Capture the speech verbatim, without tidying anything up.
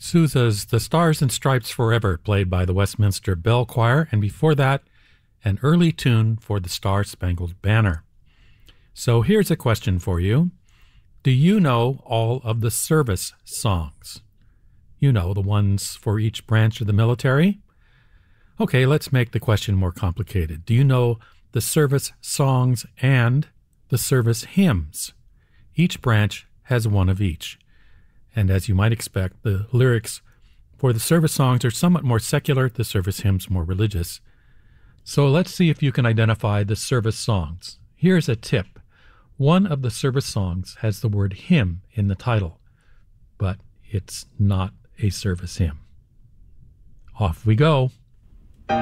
Sousa's The Stars and Stripes Forever, played by the Westminster Bell Choir, and before that, an early tune for the Star-Spangled Banner. So here's a question for you. Do you know all of the service songs? You know, the ones for each branch of the military? Okay, let's make the question more complicated. Do you know the service songs and the service hymns? Each branch has one of each. And as you might expect, the lyrics for the service songs are somewhat more secular, the service hymns more religious. So let's see if you can identify the service songs. Here's a tip. One of the service songs has the word hymn in the title, but it's not a service hymn. Off we go.